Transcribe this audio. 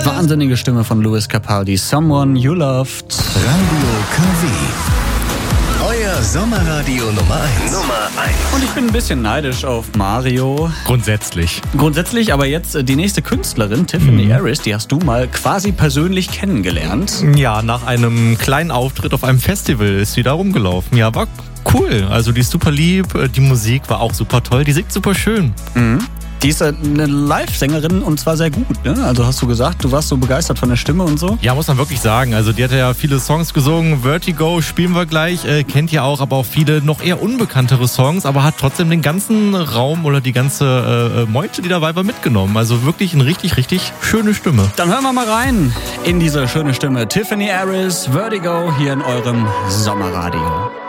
Wahnsinnige Stimme von Lewis Capaldi. Someone You Loved. Radio KW. Euer Sommerradio Nummer 1. Und ich bin ein bisschen neidisch auf Mario. Grundsätzlich, Aber jetzt die nächste Künstlerin, Tiffany Harris, die hast du mal quasi persönlich kennengelernt. ja, nach einem kleinen Auftritt auf einem Festival ist sie da rumgelaufen. Ja, war cool. Also die ist super lieb, die Musik war auch super toll, die singt super schön. Die ist eine Live-Sängerin und zwar sehr gut, ne? Also hast du gesagt, du warst so begeistert von der Stimme und so? Ja, muss man wirklich sagen. Also die hat ja viele Songs gesungen. Vertigo spielen wir gleich, kennt ihr auch, aber auch viele noch eher unbekanntere Songs, aber hat trotzdem den ganzen Raum oder die ganze Meute, die dabei war, mitgenommen. Also wirklich eine richtig, richtig schöne Stimme. Dann hören wir mal rein in diese schöne Stimme. Tiffany Harris, Vertigo, hier in eurem Sommerradio.